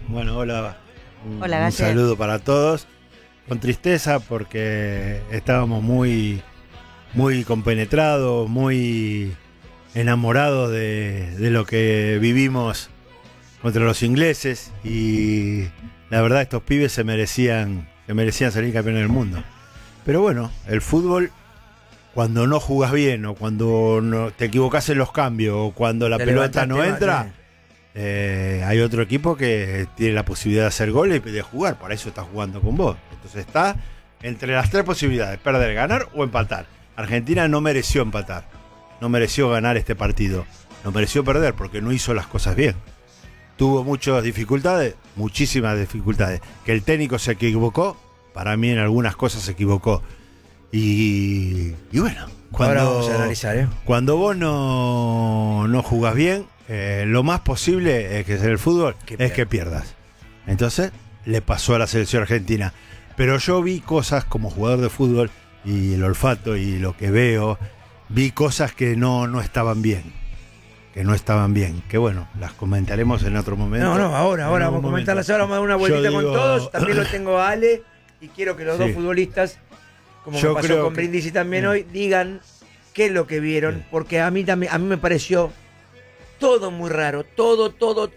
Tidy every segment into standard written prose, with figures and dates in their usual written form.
Bueno, hola. Hola, un saludo para todos. Con tristeza porque estábamos muy compenetrados, muy enamorados de lo que vivimos contra los ingleses y la verdad estos pibes se merecían salir campeones del mundo. Pero bueno, el fútbol, cuando no jugás bien o cuando te equivocás en los cambios o cuando la pelota no entra, hay otro equipo que tiene la posibilidad de hacer goles y de jugar, por eso está jugando con vos. Entonces está entre las tres posibilidades: perder, ganar o empatar. Argentina no mereció empatar, no mereció ganar este partido, no mereció perder porque no hizo las cosas bien. Tuvo muchas dificultades, muchísimas dificultades. Que el técnico se equivocó, para mí en algunas cosas se equivocó. Y bueno, ahora vamos a analizar, cuando vos no jugás bien, lo más posible es que en el fútbol es que pierdas. Entonces le pasó a la selección argentina. Pero yo vi cosas como jugador de fútbol y el olfato y lo que veo, vi cosas que no estaban bien. Que bueno, las comentaremos en otro momento. Ahora vamos a comentarlas. Ahora vamos a dar una vueltita con todos. También lo tengo a Ale y quiero que los dos futbolistas, como me pasó con Brindisi también hoy, digan qué es lo que vieron, porque a mí me pareció todo muy raro, todo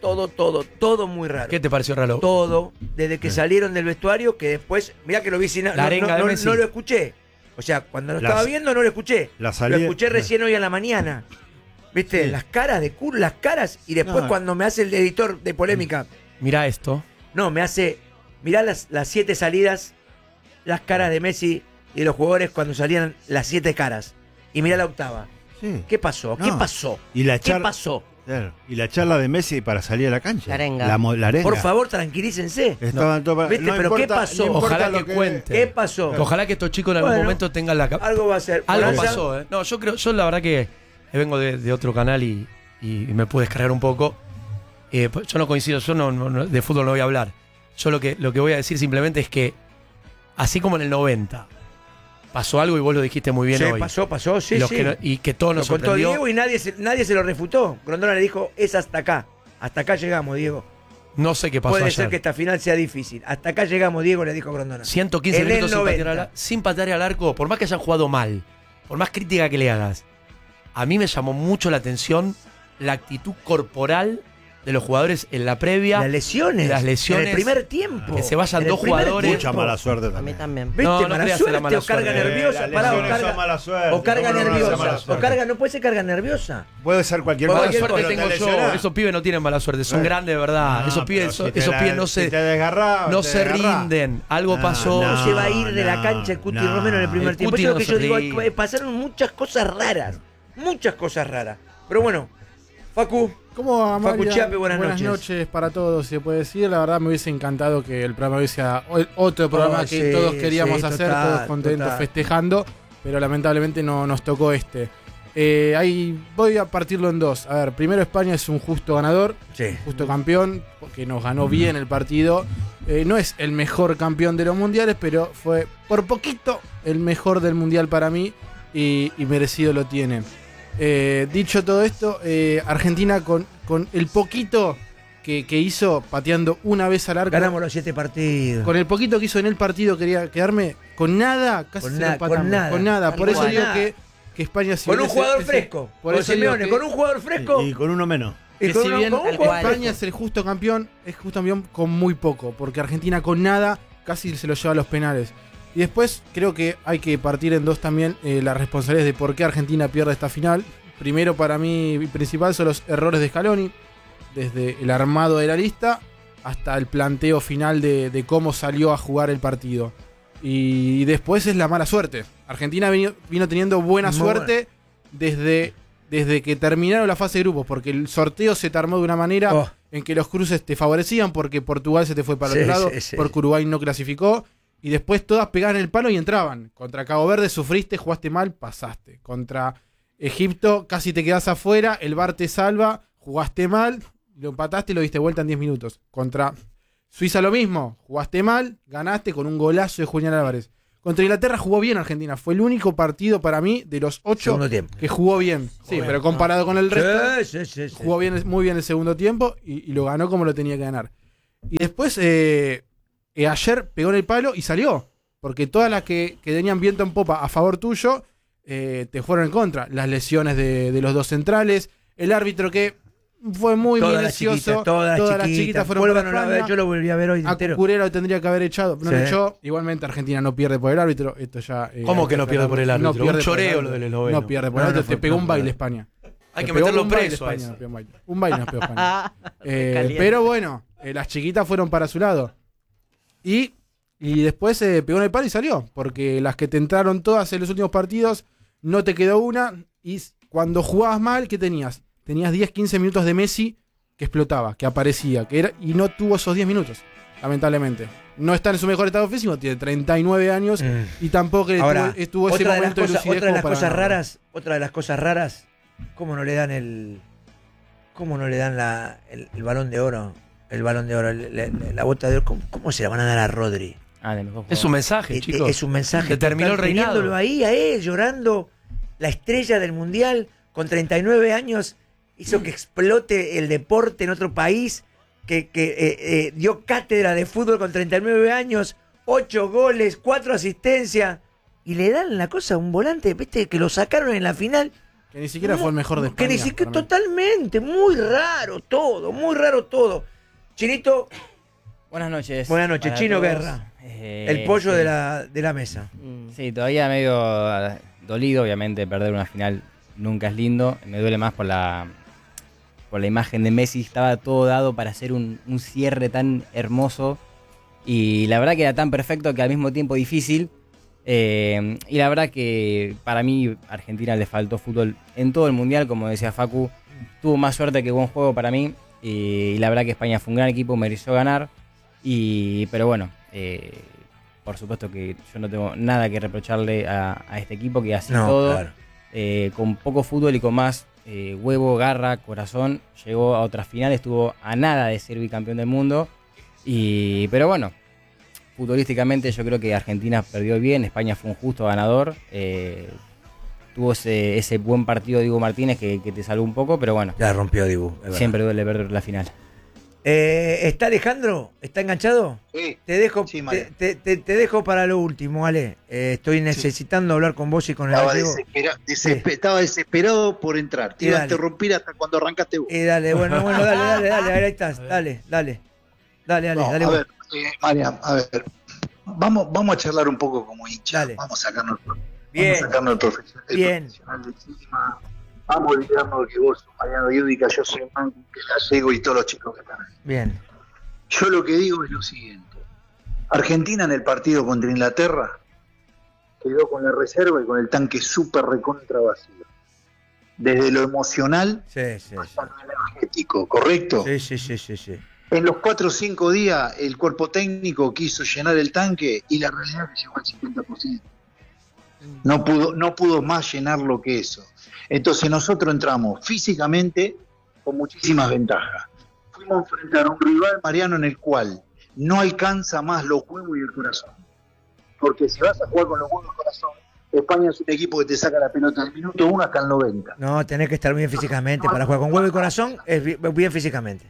muy raro. ¿Qué te pareció raro? Todo, desde que salieron del vestuario, que después, mirá que lo vi sin no lo escuché. O sea, cuando lo estaba viendo no lo escuché. Lo escuché recién hoy a la mañana. ¿Viste? Sí. Las caras de culo, las caras, y después cuando me hace el editor de polémica. Mirá esto. No, me hace. Mirá las 7 salidas, las caras de Messi y de los jugadores cuando salían las 7 caras. Y mirá la octava. Sí. ¿Qué pasó? ¿Qué pasó? ¿Qué pasó? Claro. Y la charla de Messi para salir a la cancha. La arenga. La arenga. Por favor, tranquilícense. Estaban todos. ¿Viste? Pero ¿qué pasó? Ojalá que cuente. ¿Qué pasó? Ojalá que estos chicos en algún momento tengan la algo va a ser. Algo pasó, No, yo la verdad que vengo de otro canal y me pude descargar un poco. Yo no coincido, yo no, de fútbol no voy a hablar. Yo lo que voy a decir simplemente es que, así como en el 90 pasó algo y vos lo dijiste muy bien hoy. Pasó, sí. Y que todo nos sorprendió. Lo contó Diego y nadie se lo refutó. Grondona le dijo, es hasta acá. Hasta acá llegamos, Diego. No sé qué pasó Puede ayer. ser que esta final sea difícil. Hasta acá llegamos, Diego, le dijo Grondona. 115 minutos sin patear al arco, por más que hayan jugado mal, por más crítica que le hagas. A mí me llamó mucho la atención la actitud corporal de los jugadores en la previa. Las lesiones. En el primer tiempo. Que se vayan dos jugadores. Mucha mala suerte también. A mí también. ¿Viste? No mala suerte mala o carga suerte. nerviosa. Mala suerte. O carga nerviosa. O carga, no puede ser carga nerviosa. Puede ser cualquier mala cosa. Suerte tengo yo. Esos pibes no tienen mala suerte. Son grandes de verdad. Esos pibes no se rinden. Algo pasó. No se va a ir de la cancha el Cuti Romero en el primer tiempo. Eso es lo que yo digo. Pasaron muchas cosas raras. Pero bueno, Facu. ¿Cómo va, Facu Chiape, buenas noches para todos, se puede decir. La verdad me hubiese encantado que el programa hubiese otro programa que todos queríamos hacer, todos contentos, festejando, pero lamentablemente no nos tocó este. Ahí voy a partirlo en dos. A ver, primero España es un justo ganador, justo campeón, porque nos ganó bien el partido. No es el mejor campeón de los mundiales, pero fue por poquito el mejor del mundial para mí y merecido lo tiene. Dicho todo esto, Argentina con el poquito que hizo pateando una vez al arco. Ganamos los 7 partidos. Con el poquito que hizo en el partido quería quedarme con nada, casi se lo empatamos. Con nada. Por eso digo que España con un jugador fresco. Por eso Simeone, con un jugador fresco. Y con uno menos. Que si bien España es el justo campeón, es justo campeón con muy poco. Porque Argentina con nada casi se lo lleva a los penales. Y después creo que hay que partir en dos también las responsabilidades de por qué Argentina pierde esta final. Primero, para mí, principal son los errores de Scaloni, desde el armado de la lista hasta el planteo final de cómo salió a jugar el partido. Y después es la mala suerte. Argentina vino teniendo buena suerte desde que terminaron la fase de grupos, porque el sorteo se te armó de una manera en que los cruces te favorecían, porque Portugal se te fue para el otro lado, porque Uruguay no clasificó. Y después todas pegaban el palo y entraban. Contra Cabo Verde sufriste, jugaste mal, pasaste. Contra Egipto casi te quedás afuera, el VAR te salva, jugaste mal, lo empataste y lo diste vuelta en 10 minutos. Contra Suiza lo mismo, jugaste mal, ganaste con un golazo de Julián Álvarez. Contra Inglaterra jugó bien Argentina, fue el único partido para mí de los 8 que jugó bien. Sí, pero comparado con el resto, jugó bien, muy bien el segundo tiempo y lo ganó como lo tenía que ganar. Y después, ayer pegó en el palo y salió. Porque todas las que tenían viento en popa a favor tuyo, te fueron en contra. Las lesiones de los dos centrales, el árbitro que fue muy minucioso. Todas las chiquitas fueron para España. Yo lo volví a ver hoy entero. A Cucurella lo tendría que haber echado. No lo echó. Igualmente Argentina no pierde por el árbitro. Esto ya. ¿Cómo que no pierde por el árbitro? No pierde un choreo lo del esloveno. No pierde por el árbitro. Te pegó un baile España. Hay que meterlo preso. Un baile nos pegó España. Pero bueno, las chiquitas fueron para su lado. Y después pegó en el palo y salió. Porque las que te entraron todas en los últimos partidos, no te quedó una. Y cuando jugabas mal, ¿qué tenías? Tenías 10, 15 minutos de Messi que explotaba, que aparecía, y no tuvo esos 10 minutos, lamentablemente. No está en su mejor estado físico, tiene 39 años y tampoco estuvo ese momento de lucidez. Otra de las cosas raras, ¿cómo no le dan el balón de oro? El balón de oro, la bota de oro, ¿cómo se la van a dar a Rodri? Es un mensaje, chicos. Es un mensaje. Que terminó el reinado. Teniéndolo ahí a él, llorando, la estrella del mundial, con 39 años, hizo que explote el deporte en otro país, que dio cátedra de fútbol con 39 años, 8 goles, 4 asistencias, y le dan la cosa a un volante, ¿viste? Que lo sacaron en la final. Que ni siquiera fue el mejor de España. Que ni siquiera, totalmente, muy raro todo. Chinito. Buenas noches. Buenas noches, Chino todos. Guerra. El pollo de la mesa. Sí, todavía medio dolido, obviamente, perder una final nunca es lindo. Me duele más por la imagen de Messi. Estaba todo dado para hacer un cierre tan hermoso. Y la verdad que era tan perfecto que al mismo tiempo difícil. Y la verdad que para mí Argentina le faltó fútbol en todo el mundial. Como decía Facu, tuvo más suerte que buen juego para mí. Y la verdad que España fue un gran equipo, mereció ganar. Pero bueno, por supuesto que yo no tengo nada que reprocharle a este equipo que hace todo. Claro. Con poco fútbol y con más huevo, garra, corazón, llegó a otras finales, estuvo a nada de ser bicampeón del mundo. Pero bueno, futbolísticamente yo creo que Argentina perdió bien, España fue un justo ganador. Tuvo ese buen partido Dibu Martínez que te salvó un poco, pero bueno. Ya rompió Dibu. Siempre duele perder la final. ¿Está Alejandro? ¿Está enganchado? Sí. Te dejo, sí, te dejo para lo último, Ale. Estoy necesitando hablar con vos y con el gallego. Estaba desesperado por entrar. Te iba a interrumpir hasta cuando arrancaste vos. Dale, bueno, dale, ahí estás. Dale. A ver, Marian, a ver. Vamos a charlar un poco como hincha. Dale. Vamos a sacarnos Bien. el profesional de encima. Vamos a olvidarnos que vos sos Mariano Yudica, yo soy Man, que Gallego y todos los chicos que están ahí. Bien. Yo lo que digo es lo siguiente. Argentina en el partido contra Inglaterra quedó con la reserva y con el tanque súper recontra vacío. Desde lo emocional hasta lo energético, ¿correcto? Sí. En los 4 o 5 días el cuerpo técnico quiso llenar el tanque y la realidad es que llegó al 50%. No pudo más llenarlo que eso. Entonces nosotros entramos físicamente con muchísimas ventajas. Fuimos a enfrentar a un rival, Mariano, en el cual no alcanza más los huevos y el corazón. Porque si vas a jugar con los huevos y el corazón, España es un equipo que te saca la pelota del minuto 1 hasta el 90. No, tenés que estar bien físicamente. Para jugar con huevo y corazón, es bien físicamente.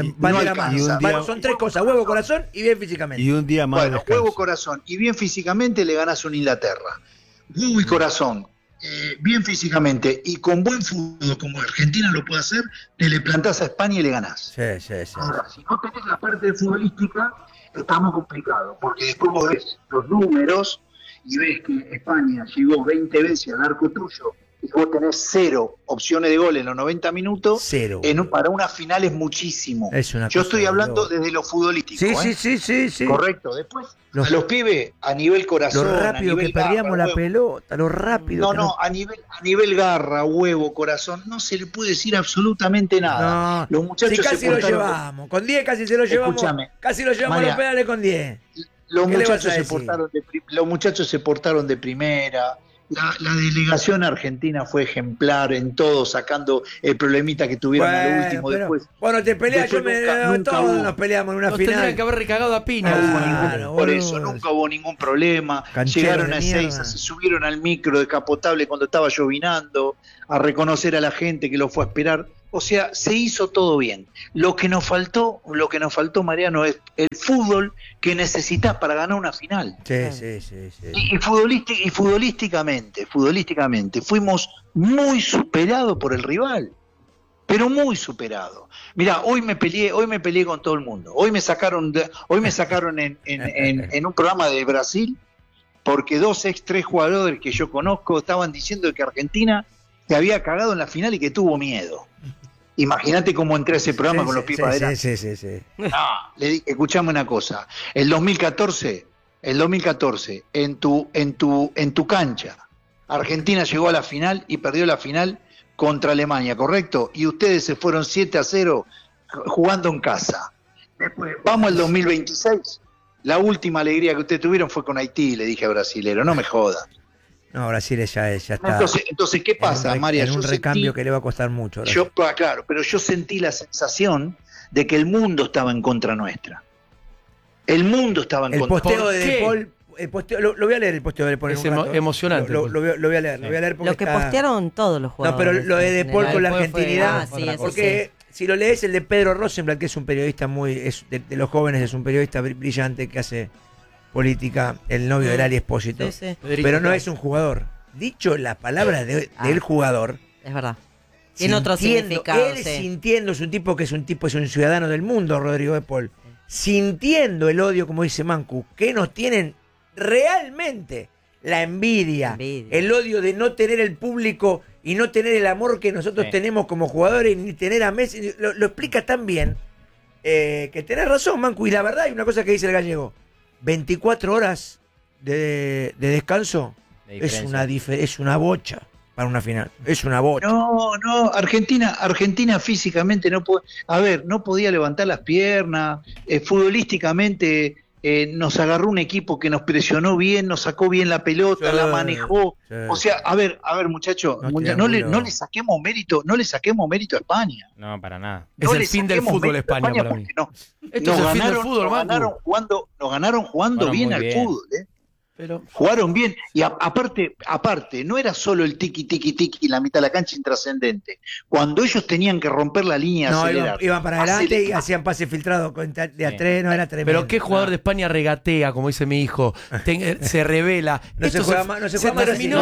Son 3 cosas: huevo, corazón y bien físicamente. Y un día más de descanso. Huevo, corazón y bien físicamente le ganás a un Inglaterra. Huevo y corazón, bien físicamente y con buen fútbol como Argentina lo puede hacer, te le plantás a España y le ganás. Sí. Ahora, si no tenés la parte futbolística, está muy complicado, porque después vos ves los números y ves que España llegó 20 veces al arco tuyo y vos tenés 0 opciones de gol en los 90 minutos. 0. Para una final es muchísimo. Yo estoy hablando desde lo futbolístico. Sí. Correcto. Después, a los pibes, a nivel corazón. Lo rápido que perdíamos la pelota, lo rápido. A nivel garra, huevo, corazón, no se le puede decir absolutamente nada. No, los muchachos si casi lo llevamos. Con 10 casi se lo llevamos. Escúchame, casi lo llevamos María, a los penales con 10. Los muchachos se portaron de primera. La delegación argentina fue ejemplar en todo, sacando el problemita que tuvieron a lo último. Después, bueno, te peleas, todos nos peleamos en una final. Tendrían que haber recagado a Pina. Por eso, nunca hubo ningún problema. Llegaron a Ezeiza, se subieron al micro descapotable cuando estaba llovinando, a reconocer a la gente que lo fue a esperar. O sea, se hizo todo bien. Lo que nos faltó, Mariano, es el fútbol que necesitas para ganar una final. Sí. Y futbolísticamente, fuimos muy superados por el rival. Pero muy superado. Mirá, hoy me peleé con todo el mundo. Hoy me sacaron en un programa de Brasil porque 3 jugadores que yo conozco estaban diciendo que Argentina se había cagado en la final y que tuvo miedo. Imagínate cómo entré a ese programa con los pies para adelante. Sí. No, le dije, escuchame una cosa. El 2014, en tu cancha, Argentina llegó a la final y perdió la final contra Alemania, ¿correcto? Y ustedes se fueron 7-0 jugando en casa. Después, vamos al 2026. La última alegría que ustedes tuvieron fue con Haití, le dije a brasilero, no me jodas. No, Brasil ya está. Entonces, ¿qué pasa, María? En un recambio que le va a costar mucho. Claro, pero yo sentí la sensación de que el mundo estaba en contra nuestra. El mundo estaba en contra. El posteo de De Paul. Lo voy a leer el posteo de De Paul. Es emocionante. Lo voy a leer. Lo que postearon todos los jugadores. No, pero lo de Paul con la argentinidad. Porque si lo lees, el de Pedro Rosenblatt, que es un periodista de los jóvenes, es un periodista brillante que hace política, el novio de Lali Espósito. Sí. Pero no es un jugador. Dicho las palabras del jugador. Es verdad. Tiene otro significado. Él sintiendo, es un ciudadano del mundo, Rodrigo De Paul. Sintiendo el odio, como dice Mancu, que nos tienen realmente la envidia, el odio de no tener el público y no tener el amor que nosotros tenemos como jugadores, ni tener a Messi, lo explica tan bien que tenés razón, Mancu. Y la verdad hay una cosa que dice el gallego: 24 horas de descanso es una bocha para una final, es una bocha. No, Argentina físicamente no podía levantar las piernas, futbolísticamente nos agarró un equipo que nos presionó bien, nos sacó bien la pelota, la manejó. Sí. O sea, a ver, muchachos, no le saquemos mérito a España. No, para nada. Es el fin del fútbol España para mí. Nos ganaron jugando bien al fútbol, Pero jugaron bien. Y aparte, no era solo el tiki, la mitad de la cancha intrascendente. Cuando ellos tenían que romper la línea, iban para adelante y hacían pase filtrado de a tres, no era tremendo. Pero qué jugador de España regatea, como dice mi hijo, se revela. No se juega más, terminó.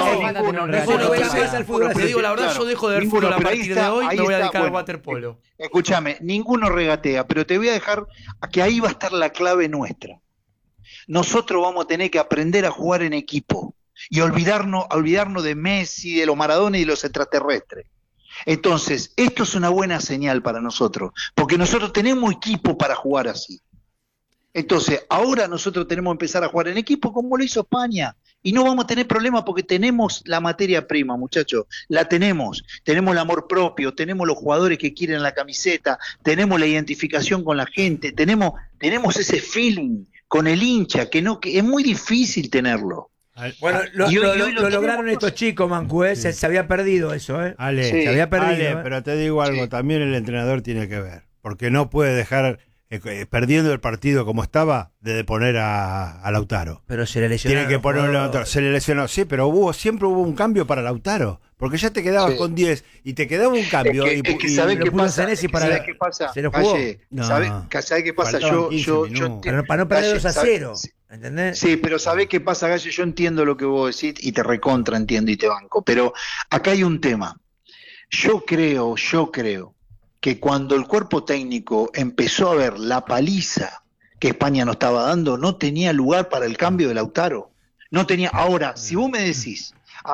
Te digo la verdad, yo dejo de ver fútbol a partir de hoy, me voy a dedicar al waterpolo. Escúchame, ninguno regatea, pero te voy a dejar que ahí va a estar la clave nuestra. Nosotros vamos a tener que aprender a jugar en equipo y olvidarnos de Messi, de los Maradona y de los extraterrestres. Entonces, esto es una buena señal para nosotros, porque nosotros tenemos equipo para jugar así. Entonces, ahora nosotros tenemos que empezar a jugar en equipo como lo hizo España. Y no vamos a tener problemas porque tenemos la materia prima, muchachos. La tenemos. Tenemos el amor propio, tenemos los jugadores que quieren la camiseta, tenemos la identificación con la gente, tenemos ese feeling con el hincha, que es muy difícil tenerlo. Bueno, lo lograron estos chicos, Mancu, se había perdido eso, se había perdido. Pero te digo algo, también el entrenador tiene que ver, porque no puede dejar, perdiendo el partido como estaba, de poner a Lautaro. Pero se le lesionó. Tiene que poner a Lautaro, se le lesionó, sí, pero siempre hubo un cambio para Lautaro. Porque ya te quedabas con 10 y te quedaba un cambio. ¿Sabés qué pasa? Se lo jugó. ¿Sabés qué pasa? Para no perder 2-0. ¿Entendés? Sí, pero ¿sabés qué pasa, Gallo? Yo entiendo lo que vos decís y te recontra entiendo y te banco. Pero acá hay un tema. Yo creo que cuando el cuerpo técnico empezó a ver la paliza que España nos estaba dando, no tenía lugar para el cambio de Lautaro. No tenía. Ahora, si vos me decís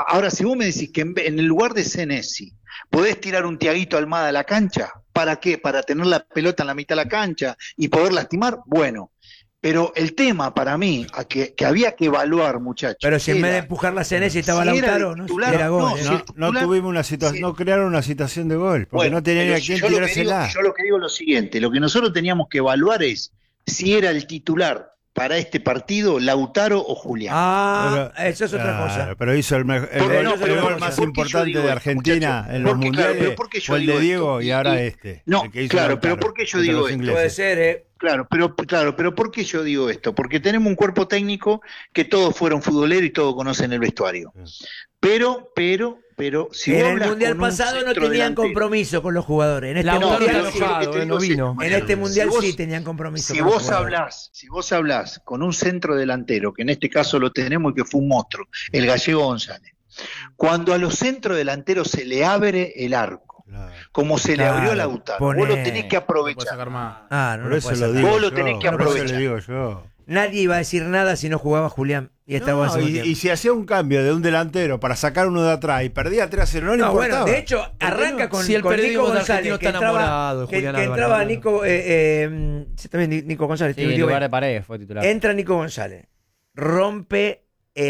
que en el lugar de Senesi podés tirar un Tiaguito Almada a la cancha, ¿para qué? Para tener la pelota en la mitad de la cancha y poder lastimar, bueno. Pero el tema para mí, que había que evaluar, muchachos. Pero si en vez de empujar la Senesi estaba Lautaro, era gol. No tuvimos una situación, no crearon una situación de gol, porque no tenían a quién tirársela. Yo lo que digo es lo siguiente, lo que nosotros teníamos que evaluar es si era el titular para este partido, Lautaro o Julián. Eso es otra cosa. Pero hizo el gol más importante de Argentina en los mundiales, fue el de Diego y ahora este. No, claro, pero ¿por qué yo digo esto? Puede ser, Claro, pero ¿por qué yo digo esto? Porque tenemos un cuerpo técnico que todos fueron futboleros y todos conocen el vestuario. Pero pero si en vos el hablas mundial con un pasado no centro tenían delantero, compromiso con los jugadores. En este Lautaro mundial, está enojado, no vino. en este mundial si vos- sí tenían compromiso. Si con los vos jugadores. hablás con un centro delantero, que en este caso lo tenemos y que fue un monstruo, el Gallego González, cuando a los centros delanteros se le abre el arco, como se le abrió a Lautaro, vos lo tenés que No puede aprovechar. sacar más. No Por lo eso puedes lo sacar. digo. Vos lo yo, tenés que por eso aprovechar. le digo yo. Nadie iba a decir nada si no jugaba Julián. Y estaba No, y si hacía un cambio de un delantero para sacar uno de atrás y perdía 3-0, no le importaba. bueno, de hecho, arranca con, Si el con Nico periodismo de González, argentino que está enamorado de Julián que Álvarez, entraba ¿no? Nico, sí, también Nico González. Sí, te en digo lugar bien. de Paredes fue titular. Entra Nico González, rompe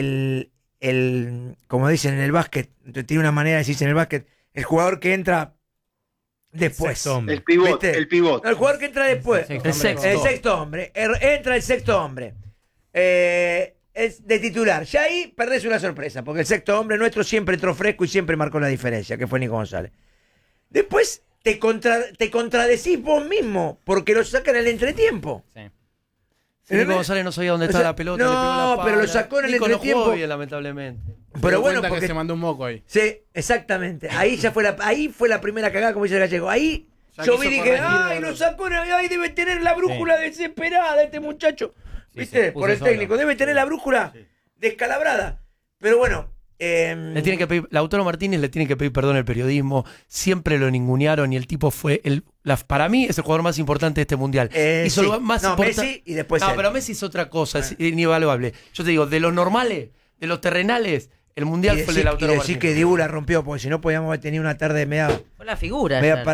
como dicen en el básquet, tiene una manera de decirse en el básquet, el jugador que entra después. Sexto hombre. El pivot, ¿Viste? el pivot. No, el jugador que entra después. El sexto. El sexto hombre. Entra el sexto hombre. Es de titular. Ya ahí perdés una sorpresa, porque el sexto hombre nuestro siempre entró fresco y siempre marcó la diferencia, que fue Nico González. Después te contradecís vos mismo, porque lo sacan en el entretiempo. Sí. Si Nico González no sabía dónde estaba la pelota, no, le pegó la pala. pero lo sacó en el Nico no entretiempo. jugó bien, lamentablemente. Pero bueno, cuenta porque que se mandó un moco ahí. sí, exactamente. Ahí ya fue la primera cagada, como dice el Gallego. Ahí Ya yo quiso vi y dije, corregir, ay, boludo. lo sacó, ay, debe tener la brújula desesperada este muchacho. Sí, ¿Viste? se puso Por el solo. técnico, debe tener la brújula descalabrada. Pero bueno, Le tienen que pedir, Lautaro Martínez le tiene que pedir perdón al periodismo. Siempre lo ningunearon y el tipo fue para mí es el jugador más importante de este mundial. Hizo sí. lo más No, importante. Messi y después No, él. pero Messi es otra cosa, es invaluable. Yo te digo, de los normales, de los terrenales, el mundial fue el de Lautaro decir Martínez. que Dibu la rompió, porque si no podíamos haber tenido una tarde media Fue la figura. ayer.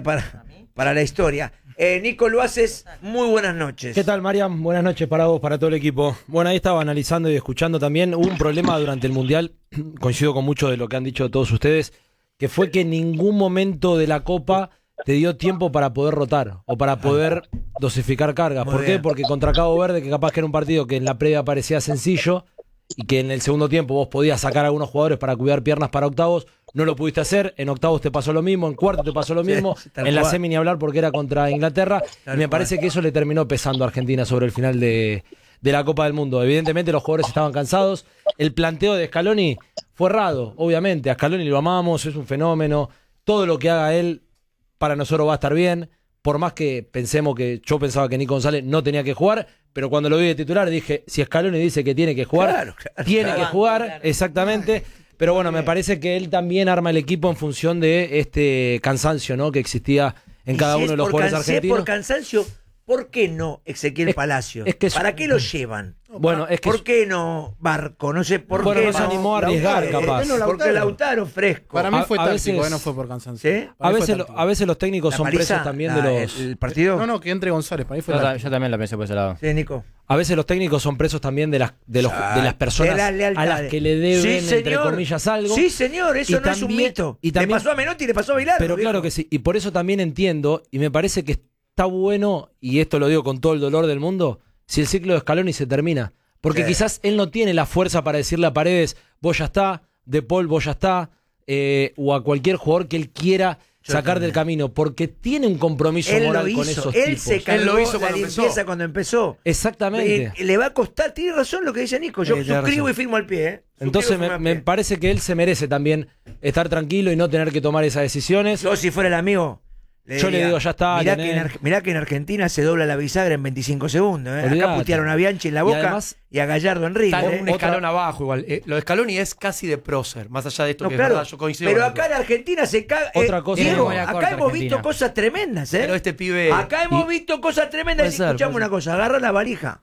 para la historia. Nico Luaces, muy buenas noches. ¿Qué tal, Mariam? Buenas noches para vos, para todo el equipo. Bueno, ahí estaba analizando y escuchando también. Hubo un problema durante el Mundial, coincido con mucho de lo que han dicho todos ustedes, que fue que en ningún momento de la Copa te dio tiempo para poder rotar o para poder dosificar cargas. Muy ¿Por qué? bien. Porque contra Cabo Verde, que capaz que era un partido que en la previa parecía sencillo y que en el segundo tiempo vos podías sacar a algunos jugadores para cuidar piernas para octavos, no lo pudiste hacer. En octavos te pasó lo mismo, en cuartos te pasó lo mismo, Sí, tal en la cual. semi ni hablar porque era contra Inglaterra. Tal Y me cual. parece que eso le terminó pesando a Argentina sobre el final de la Copa del Mundo. Evidentemente los jugadores estaban cansados. El planteo de Scaloni fue errado, obviamente. A Scaloni lo amamos, es un fenómeno. Todo lo que haga él para nosotros va a estar bien. Por más que yo pensaba que Nico González no tenía que jugar, pero cuando lo vi de titular dije, si Scaloni dice que tiene que jugar, Claro, tiene claro. que jugar, Claro. exactamente. Pero bueno, me parece que él también arma el equipo en función de este cansancio, ¿no?, que existía en Y cada si uno es de los por jugadores si es argentinos. por cansancio, ¿por qué no Ezequiel Palacio? es que es- ¿Para qué lo llevan? Bueno, es que ¿Por qué no Barco? No sé por Bueno, qué. no se animó a arriesgar, capaz. Porque Lautaro fresco. Para mí fue A táctico, veces- no fue por cansancio. ¿Sí? Para a mí fue veces, táctico. a veces los técnicos ¿La son paliza? presos también de los... ¿El partido? No, que entre González, para mí fue Yo, táctico. yo también lo pensé por ese lado. Sí, Nico. A veces los técnicos son presos también de las personas De las a lealtades. las que le deben, Sí, entre señor. comillas, algo. Sí, señor, eso Y no es un también- mito. y también- le pasó a Menotti y le pasó a Bilardo. Pero claro que sí, y por eso también entiendo, y me parece que está bueno, y esto lo digo con todo el dolor del mundo, si el ciclo de Scaloni se termina. Porque Sí. quizás él no tiene la fuerza para decirle a Paredes, vos ya está, De Paul, vos ya está, o a cualquier jugador que él quiera sacar del camino, porque tiene un compromiso Él moral lo con hizo. esos Él tipos. se cargó Él lo hizo la cuando limpieza empezó. cuando empezó. Exactamente. Le va a costar, tiene razón lo que dice Nico. Yo Tiene suscribo razón. y firmo al pie. Suscribo Entonces y firmo al me pie. parece que él se merece también estar tranquilo y no tener que tomar esas decisiones. Yo, si fuera el amigo, Yo le digo, ya está, Mirá Lionel. que en Argentina se dobla la bisagra en 25 segundos. Acá Olvidate. putearon a Bianchi en la Y boca y, además- a Gallardo en River. Está un escalón abajo igual. Lo de Scaloni es casi de prócer, más allá de esto No, que claro, es verdad, yo coincido. pero con acá en Argentina se caga. Otra cosa- Diego, Muy acorde acá hemos Argentina. visto cosas tremendas, ¿eh? Pero este pibe... Acá hemos visto cosas tremendas. Puede Y ser, escuchame puede una cosa, agarra la valija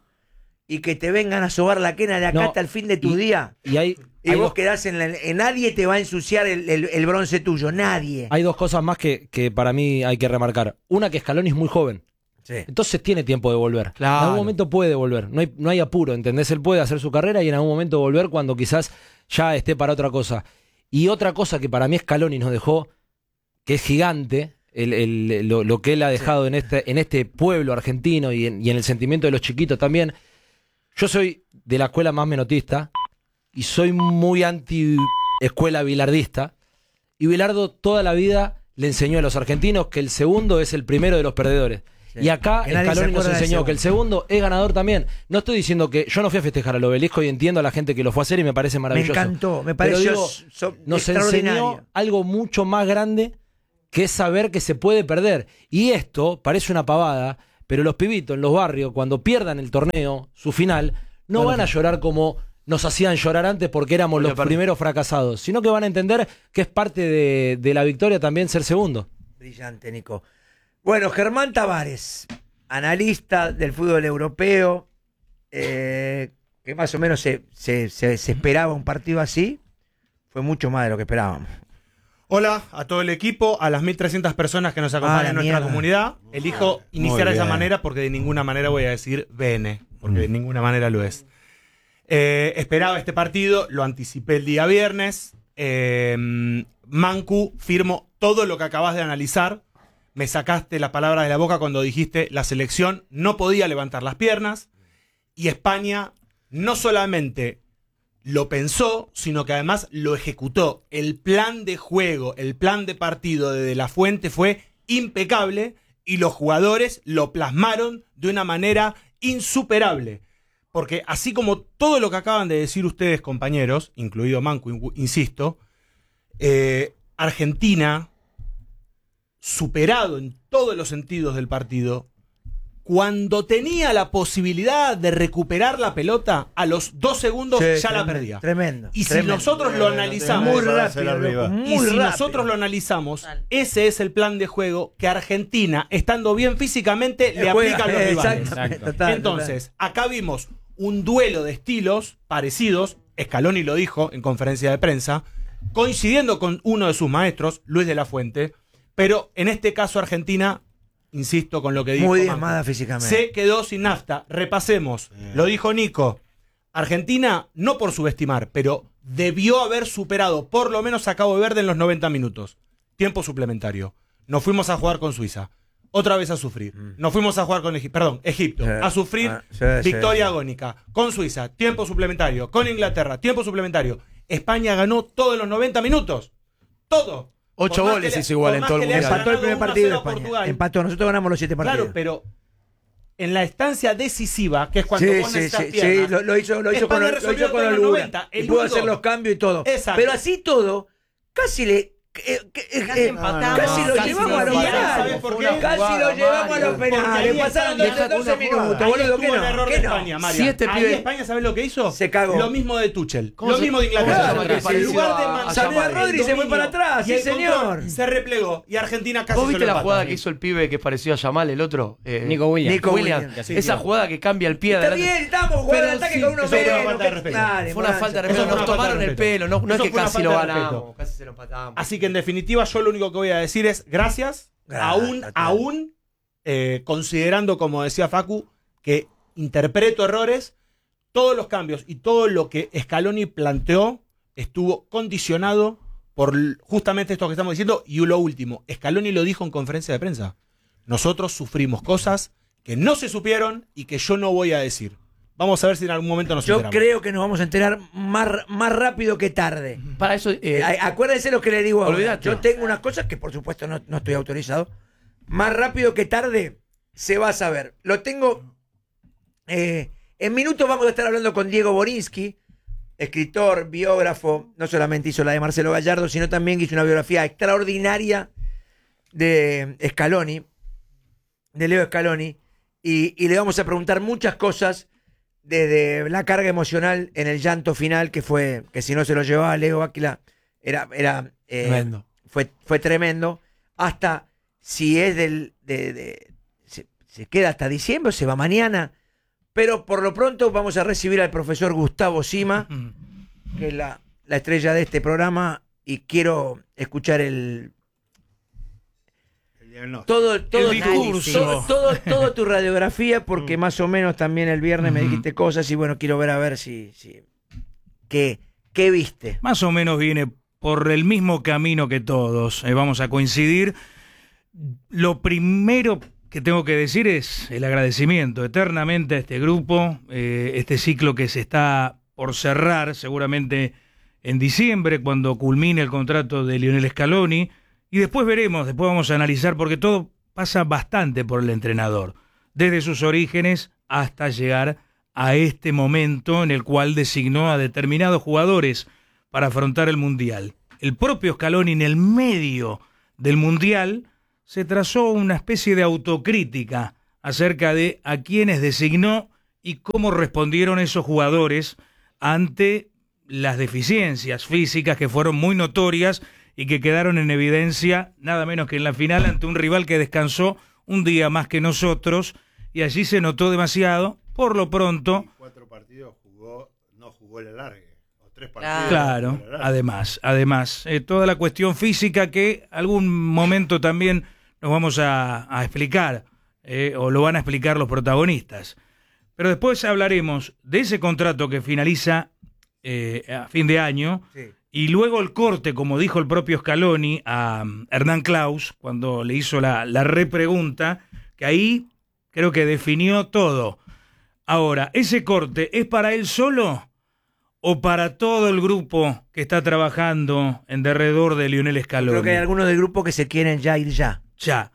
y que te vengan a sobar la quena de acá No, hasta el fin de tu y- día. Y hay Y vos dos, quedás en nadie te va a ensuciar el bronce tuyo, nadie. hay dos cosas más que para mí hay que remarcar. Una, que Scaloni es muy joven. Sí. Entonces tiene tiempo de volver. Claro. En algún momento puede volver. No hay apuro, ¿entendés? Él puede hacer su carrera y en algún momento volver cuando quizás ya esté para otra cosa. Y otra cosa que para mí Scaloni nos dejó, que es gigante, lo que él ha dejado en este pueblo argentino y en el sentimiento de los chiquitos también. Yo soy de la escuela más menotista y soy muy anti escuela bilardista. Y Bilardo toda la vida le enseñó a los argentinos que el segundo es el primero de los perdedores. Y acá Scaloni nos enseñó que el segundo es ganador también. No estoy diciendo que yo no fui a festejar al Obelisco y entiendo a la gente que lo fue a hacer y me parece maravilloso. Me encantó, me pareció nos enseñó algo mucho más grande que es saber que se puede perder. Y esto parece una pavada, pero los pibitos en los barrios, cuando pierdan el torneo, su final, no van a llorar como nos hacían llorar antes porque éramos los primeros fracasados, sino que van a entender que es parte de la victoria también ser segundo. Brillante, Nico. Bueno, Germán Tavares, analista del fútbol europeo, que más o menos se esperaba un partido así, fue mucho más de lo que esperábamos. Hola a todo el equipo, a las 1.300 personas que nos acompañan en nuestra comunidad. Elijo iniciar de esa manera porque de ninguna manera voy a decir BN, porque de ninguna manera lo es. Esperaba este partido, lo anticipé el día viernes. Mancu, firmo todo lo que acabas de analizar. Me sacaste las palabras de la boca cuando dijiste la selección no podía levantar las piernas y España no solamente lo pensó, sino que además lo ejecutó. El plan de juego, el plan de partido de la Fuente fue impecable y los jugadores lo plasmaron de una manera insuperable. Porque así como todo lo que acaban de decir ustedes, compañeros, incluido Mancu, insisto, Argentina, superado en todos los sentidos del partido, cuando tenía la posibilidad de recuperar la pelota, a los 2 segundos ya la perdía. Tremendo. Y si nosotros lo analizamos, muy rápido, nosotros lo analizamos, ese es el plan de juego que Argentina, estando bien físicamente, le aplica a los rivales. Entonces, acá vimos un duelo de estilos parecidos, Scaloni lo dijo en conferencia de prensa, coincidiendo con uno de sus maestros, Luis de la Fuente, pero en este caso Argentina, insisto con lo que dijo, muy diezmada físicamente, se quedó sin nafta. Repasemos, lo dijo Nico, Argentina, no por subestimar, pero debió haber superado por lo menos a Cabo Verde en los 90 minutos. Tiempo suplementario. Nos fuimos a jugar con Suiza. Otra vez a sufrir. Nos fuimos a jugar con Egipto. A sufrir victoria agónica. Con Suiza, tiempo suplementario. Con Inglaterra, tiempo suplementario. España ganó todos los 90 minutos. Todo. 8 goles hizo igual en todo el mundial. Empató el primer partido de España. Empató, nosotros ganamos los 7 partidos. Claro, pero en la estancia decisiva, que es cuando vos necesitas piernas, lo hizo con holgura. Y pudo hacer los cambios y todo. Exacto. Pero así todo, casi le... casi lo llevamos a los penales. Casi lo llevamos a los penales. Pasaron 12 minutos, boludo. ¿Qué no? Si este pibe España, ¿sabes lo que hizo? Se cagó. Lo mismo de Tuchel. Lo mismo de Inglaterra. En lugar de Samuel Rodríguez se fue para atrás. Sí, señor. Se replegó. Y Argentina casi. ¿Vos viste la jugada que hizo el pibe que pareció a Yamal, el otro? Nico Williams. Esa jugada que cambia el pie. Está bien, estamos jugando el ataque con uno menos. Fue una falta de respeto. Nos tomaron el pelo. No es que casi lo ganamos. Casi se lo empatamos. Así que en definitiva yo lo único que voy a decir es gracias, aún considerando, como decía Facu, que interpreto errores, todos los cambios y todo lo que Scaloni planteó estuvo condicionado por justamente esto que estamos diciendo. Y lo último, Scaloni lo dijo en conferencia de prensa, nosotros sufrimos cosas que no se supieron y que yo no voy a decir. Vamos a ver si en algún momento nos enteramos. Yo creo que nos vamos a enterar más rápido que tarde. Para eso, acuérdense lo que le digo ahora. Olvidate. Yo tengo unas cosas que por supuesto no estoy autorizado. Más rápido que tarde se va a saber. Lo tengo. En minutos vamos a estar hablando con Diego Borinsky, escritor, biógrafo. No solamente hizo la de Marcelo Gallardo, sino también hizo una biografía extraordinaria de Scaloni, de Leo Scaloni. Y le vamos a preguntar muchas cosas. Desde la carga emocional en el llanto final, que fue que si no se lo llevaba Leo Áquila, era tremendo. Fue tremendo, hasta si es se queda hasta diciembre o se va mañana, pero por lo pronto vamos a recibir al profesor Gustavo Sima, que es la estrella de este programa, y quiero escuchar todo tu radiografía, porque más o menos también el viernes me dijiste cosas y bueno, quiero ver a ver si ¿qué viste? Más o menos viene por el mismo camino que todos, vamos a coincidir. Lo primero que tengo que decir es el agradecimiento eternamente a este grupo, este ciclo que se está por cerrar seguramente en diciembre, cuando culmine el contrato de Lionel Scaloni. Y después veremos, después vamos a analizar, porque todo pasa bastante por el entrenador, desde sus orígenes hasta llegar a este momento en el cual designó a determinados jugadores para afrontar el Mundial. El propio Scaloni, en el medio del Mundial, se trazó una especie de autocrítica acerca de a quiénes designó y cómo respondieron esos jugadores ante las deficiencias físicas que fueron muy notorias y que quedaron en evidencia nada menos que en la final ante un rival que descansó un día más que nosotros, y allí se notó demasiado. Por lo pronto, 4 partidos no jugó el alargue, o 3 partidos. Claro, además, toda la cuestión física que algún momento también nos vamos a explicar, o lo van a explicar los protagonistas. Pero después hablaremos de ese contrato que finaliza a fin de año, sí. Y luego el corte, como dijo el propio Scaloni a Hernán Claus, cuando le hizo la repregunta, que ahí creo que definió todo. Ahora, ¿ese corte es para él solo o para todo el grupo que está trabajando en derredor de Lionel Scaloni? Creo que hay algunos del grupo que se quieren ir ya. Ya.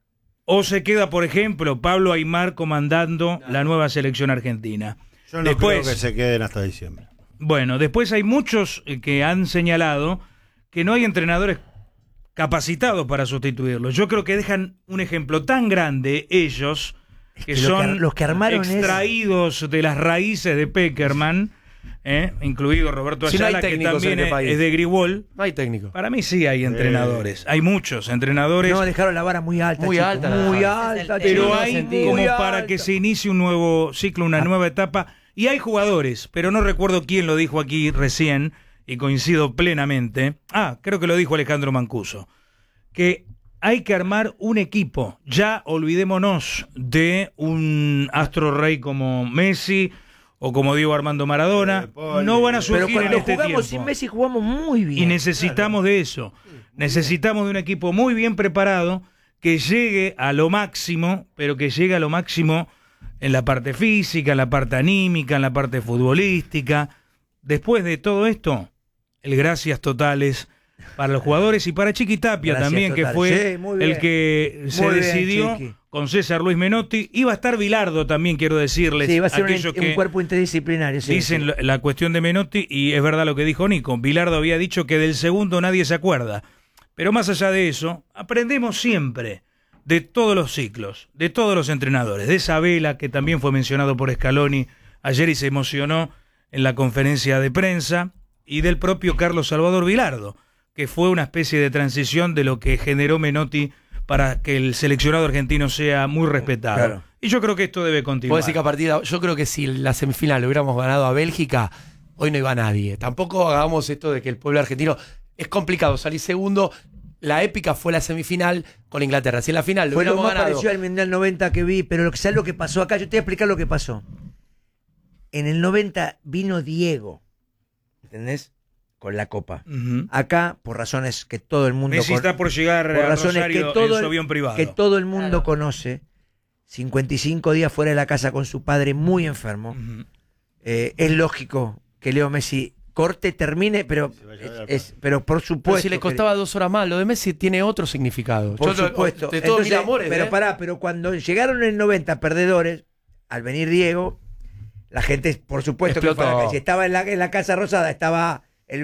O se queda, por ejemplo, Pablo Aimar comandando la nueva selección argentina. Yo no creo que se queden hasta diciembre. Bueno, después hay muchos que han señalado que no hay entrenadores capacitados para sustituirlos. Yo creo que dejan un ejemplo tan grande ellos, que son los que armaron extraídos de las raíces de Peckerman, incluido Roberto Ayala, que también es de Grigol. No hay técnico. Para mí sí hay entrenadores. Hay muchos entrenadores. No, dejaron la vara muy alta. Muy alta. Pero hay como para que se inicie un nuevo ciclo, una nueva etapa. Y hay jugadores, pero no recuerdo quién lo dijo aquí recién, y coincido plenamente. Creo que lo dijo Alejandro Mancuso, que hay que armar un equipo. Ya olvidémonos de un astro rey como Messi o como Diego Armando Maradona. No van a surgir en este tiempo. Pero cuando jugamos sin Messi jugamos muy bien. Y necesitamos de eso. Necesitamos de un equipo muy bien preparado, que llegue a lo máximo, pero que llegue a lo máximo en la parte física, en la parte anímica, en la parte futbolística. Después de todo esto, el gracias totales para los jugadores y para Chiqui Tapia gracias también, totales. Que fue el que se decidió bien, con César Luis Menotti. Iba a estar Bilardo también, quiero decirles. Sí, va a ser un cuerpo interdisciplinario. Sí, dicen la cuestión de Menotti, y es verdad lo que dijo Nico. Bilardo había dicho que del segundo nadie se acuerda. Pero más allá de eso, aprendemos siempre de todos los ciclos, de todos los entrenadores, de Sabela, que también fue mencionado por Scaloni ayer y se emocionó en la conferencia de prensa, y del propio Carlos Salvador Bilardo, que fue una especie de transición de lo que generó Menotti para que el seleccionado argentino sea muy respetado. Claro. Y yo creo que esto debe continuar. Puedo decir que a partir de, yo creo que si la semifinal lo hubiéramos ganado a Bélgica, hoy no iba nadie. Tampoco hagamos esto de que el pueblo argentino... Es complicado salir segundo. La épica fue la semifinal con Inglaterra. Si en la final lo hubiéramos ganado... Fue lo más parecido al Mundial 90 que vi, pero ¿sabes lo que pasó acá? Yo te voy a explicar lo que pasó. En el 90 vino Diego, ¿entendés? Con la Copa. Uh-huh. Acá, por razones que todo el mundo... Messi está por llegar a Rosario en su avión privado. Que todo el mundo conoce. 55 días fuera de la casa con su padre, muy enfermo. Uh-huh. Es lógico que Leo Messi... corte, termine, pero por supuesto. Pero si le costaba 2 horas más, lo de Messi tiene otro significado. Por supuesto. De todos mis amores. Pero pero cuando llegaron en el 90 perdedores, al venir Diego, la gente, por supuesto, explotó. Que fue si estaba en la Casa Rosada, estaba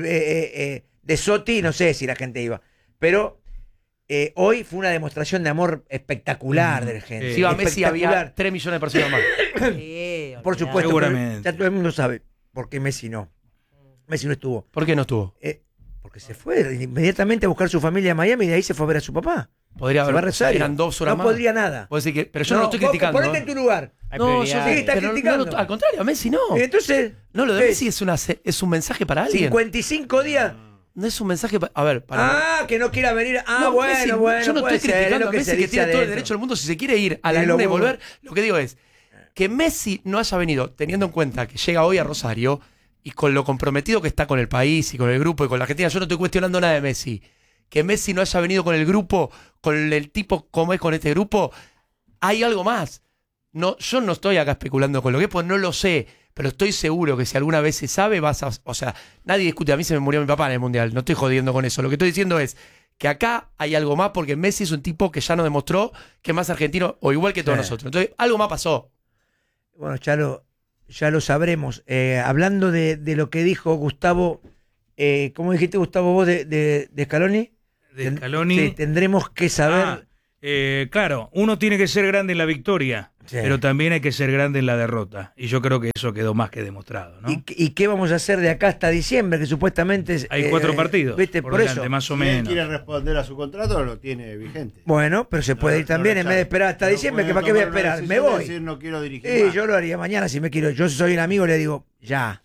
de Sotti, no sé si la gente iba. Pero hoy fue una demostración de amor espectacular de la gente. Si iba Messi, había 3 millones de personas más. Sí, por supuesto. Seguramente. Ya todo el mundo sabe por qué Messi no. Messi no estuvo. ¿Por qué no estuvo? Porque se fue inmediatamente a buscar su familia en Miami y de ahí se fue a ver a su papá. Podría haber, eran 2 horas más. No podría nada. Decir que, pero yo no lo estoy criticando. Ponete en tu lugar. No, yo estás criticando. No, al contrario, a Messi no. Entonces, no, lo de Messi es un mensaje para alguien. 55 días. No es un mensaje para... A ver, que no quiera venir. Bueno, Messi, bueno. Yo no estoy criticando a Messi, que tiene todo el derecho del mundo. Si se quiere ir a la luna y volver, lo que digo es que Messi no haya venido, teniendo en cuenta que llega hoy a Rosario... Y con lo comprometido que está con el país y con el grupo y con la Argentina, yo no estoy cuestionando nada de Messi. Que Messi no haya venido con el grupo, con el tipo como es con este grupo, hay algo más. No, yo no estoy acá especulando con lo que es, pues no lo sé, pero estoy seguro que si alguna vez se sabe, o sea, nadie discute. A mí se me murió mi papá en el Mundial, no estoy jodiendo con eso. Lo que estoy diciendo es que acá hay algo más porque Messi es un tipo que ya nos demostró que es más argentino o igual que todos nosotros. Entonces, algo más pasó. Bueno, ya lo sabremos. Hablando de lo que dijo Gustavo, ¿cómo dijiste, Gustavo, vos de Scaloni? De Scaloni. Sí, tendremos que saber. Claro, uno tiene que ser grande en la victoria, pero también hay que ser grande en la derrota. Y yo creo que eso quedó más que demostrado, ¿no? ¿Y qué vamos a hacer de acá hasta diciembre? Que supuestamente hay 4 partidos. ¿Viste? Por delante, eso. más o Si menos. él quiere responder a su contrato, lo tiene vigente. Bueno, pero se puede ir también en vez de esperar hasta diciembre, que ¿para qué voy a esperar? Me voy. Decir, no quiero dirigir Yo lo haría mañana si me quiero. Yo soy un amigo, le digo, ya,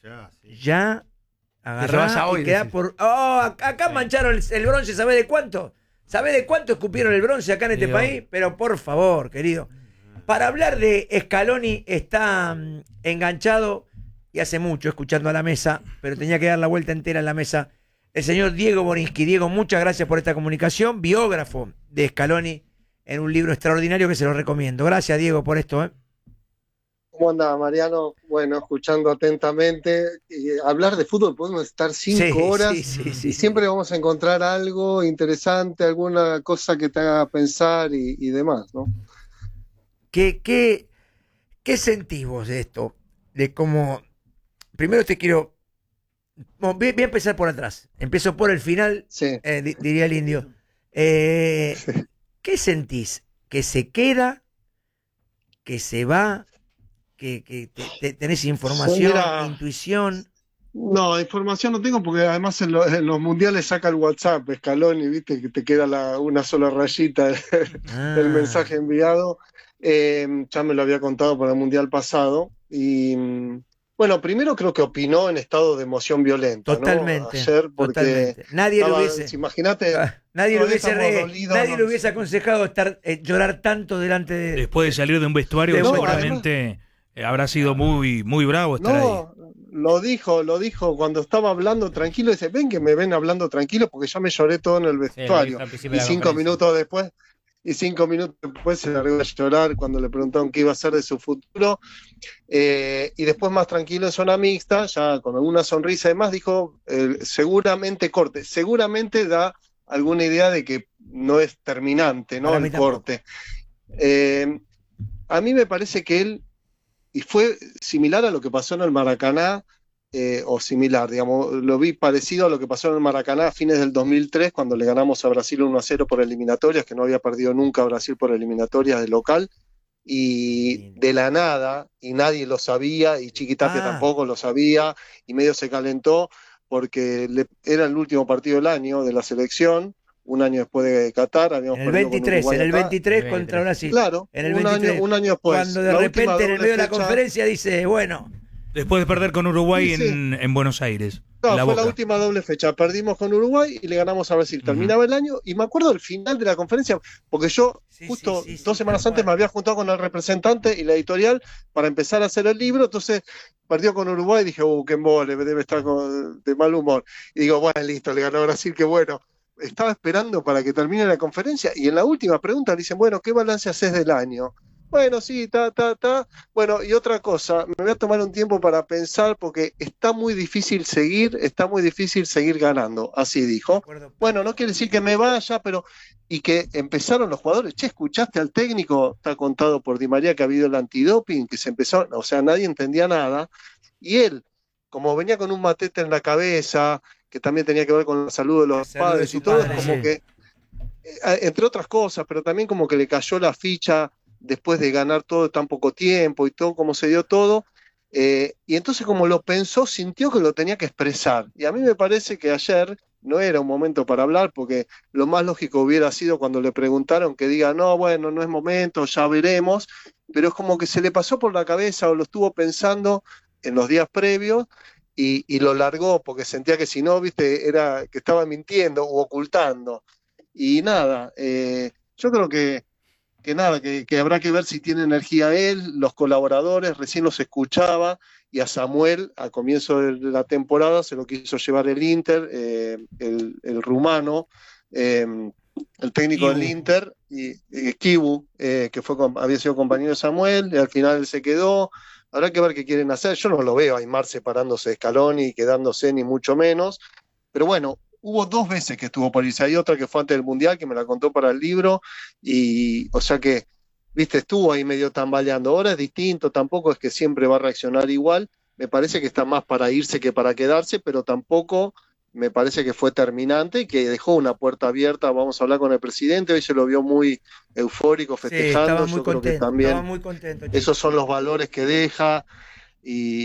agarrá y queda por... acá mancharon el bronce, ¿sabés de cuánto? ¿Sabés de cuánto escupieron el bronce acá en este país? Pero por favor, querido. Para hablar de Scaloni está enganchado y hace mucho escuchando a la mesa, pero tenía que dar la vuelta entera en la mesa. El señor Diego Borinsky. Diego, muchas gracias por esta comunicación. Biógrafo de Scaloni en un libro extraordinario que se lo recomiendo. Gracias, Diego, por esto. ¿Cómo anda, Mariano? Bueno, escuchando atentamente. Hablar de fútbol podemos estar 5 horas y siempre vamos a encontrar algo interesante, alguna cosa que te haga pensar y demás, ¿no? ¿Qué sentís vos de esto? De cómo... Primero te quiero... Voy a empezar por atrás. Empiezo por el final, diría el indio. ¿Qué sentís? ¿Que se queda? ¿Que se va? ¿Que tenés información, intuición? No, información no tengo porque además en los mundiales saca el WhatsApp, Scaloni, viste, que te queda una sola rayita del mensaje enviado. Ya me lo había contado para el mundial pasado. Y bueno, primero creo que opinó en estado de emoción violenta. Totalmente. ¿no? Ayer porque totalmente. Nadie lo hubiese. Imagínate. Nadie le hubiese aconsejado llorar tanto delante de. Después de salir de un vestuario, seguramente habrá sido muy, muy bravo estar ahí. Lo dijo cuando estaba hablando tranquilo, dice, ven que me ven hablando tranquilo porque ya me lloré todo en el vestuario. Y 5 minutos después se largó a llorar cuando le preguntaron qué iba a hacer de su futuro. Y después más tranquilo en zona mixta, ya con alguna sonrisa y demás, dijo, seguramente da alguna idea de que no es terminante, ¿no? El corte. A mí me parece que él, y fue similar a lo que pasó en el Maracaná, o similar, digamos, lo vi parecido a lo que pasó en el Maracaná a fines del 2003, cuando le ganamos a Brasil 1-0 por eliminatorias, que no había perdido nunca a Brasil por eliminatorias de local, y de la nada, y nadie lo sabía, y Chiqui Tapia tampoco lo sabía, y medio se calentó, porque era el último partido del año de la selección, un año después de Qatar, habíamos en el 23 contra Brasil. Claro, en el un año después. Cuando de repente en el medio de la conferencia dice, bueno... Después de perder con Uruguay en Buenos Aires. No, fue la última doble fecha. Perdimos con Uruguay y le ganamos a Brasil. Terminaba el año y me acuerdo del final de la conferencia, porque yo justo 2 semanas antes me había juntado con el representante y la editorial para empezar a hacer el libro, entonces perdió con Uruguay y dije, qué embole, debe estar de mal humor. Y digo, bueno, listo, le ganó a Brasil, qué bueno. Estaba esperando para que termine la conferencia y en la última pregunta le dicen, bueno, ¿qué balance haces del año? Bueno, sí, Bueno, y otra cosa, me voy a tomar un tiempo para pensar porque está muy difícil seguir ganando, así dijo. Bueno, no quiere decir que me vaya, pero... Y que empezaron los jugadores, ¿escuchaste al técnico? Está contado por Di María que ha habido el antidoping, que se empezó, o sea, nadie entendía nada. Y él, como venía con un matete en la cabeza, que también tenía que ver con la salud de los padres y todo, como que, entre otras cosas, pero también como que le cayó la ficha después de ganar todo en tan poco tiempo y todo como se dio todo, y entonces como lo pensó, sintió que lo tenía que expresar, y a mí me parece que ayer no era un momento para hablar, porque lo más lógico hubiera sido cuando le preguntaron que diga, no, bueno, no es momento, ya veremos, pero es como que se le pasó por la cabeza o lo estuvo pensando en los días previos y lo largó, porque sentía que si no, viste, era que estaba mintiendo u ocultando, y nada, yo creo que habrá que ver si tiene energía él, los colaboradores, recién los escuchaba, y a Samuel, a comienzo de la temporada, se lo quiso llevar el Inter, el rumano, el técnico del Inter, y Kibu, que había sido compañero de Samuel, y al final él se quedó. Habrá que ver qué quieren hacer. Yo no lo veo a Aimar separándose de Scaloni y quedándose, ni mucho menos, pero bueno, hubo 2 veces que estuvo por irse. Hay otra que fue antes del Mundial, que me la contó para el libro, y o sea que, viste, estuvo ahí medio tambaleando. Ahora es distinto, tampoco es que siempre va a reaccionar igual. Me parece que está más para irse que para quedarse, pero tampoco me parece que fue terminante y que dejó una puerta abierta. Vamos a hablar con el presidente, hoy se lo vio muy eufórico, festejando. Sí, estaba muy Yo creo que contento, también estaba muy contento. esos son los valores que deja. Y